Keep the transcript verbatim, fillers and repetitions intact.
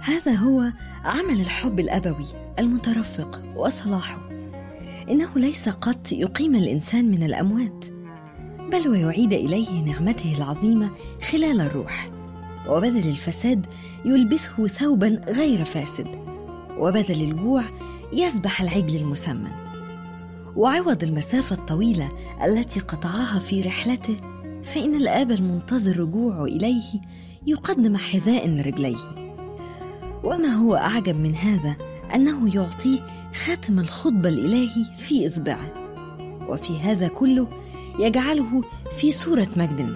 هذا هو عمل الحب الأبوي المترفق وصلاحه. إنه ليس قط يقيم الإنسان من الأموات، بل ويعيد إليه نعمته العظيمة خلال الروح، وبدل الفساد يلبسه ثوبا غير فاسد، وبدل الجوع يذبح العجل المسمن. وعوض المسافة الطويلة التي قطعها في رحلته، فإن الآب المنتظر رجوعه إليه يقدم حذاء لرجليه. وما هو أعجب من هذا أنه يعطيه خاتم الخطبة الإلهي في إصبعه، وفي هذا كله يجعله في صورة مجد